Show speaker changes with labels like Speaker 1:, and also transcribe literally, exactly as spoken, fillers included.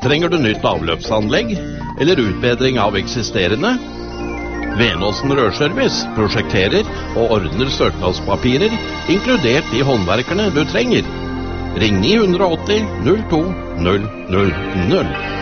Speaker 1: Trenger du nytt avløpsanlegg eller utbedring av eksisterende? Venåsen Rørservice prosjekterer og ordner søknadspapirer, inkludert de håndverkerne du trenger. Ring ni åtte null to null null null.